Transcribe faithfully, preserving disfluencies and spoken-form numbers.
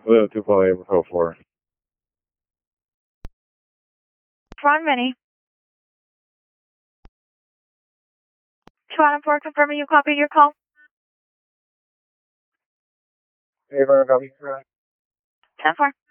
Hello, two four eight four four. Ron Mini. Toronto four, confirming you copied your call. Hey, Vernon, copy. ten four.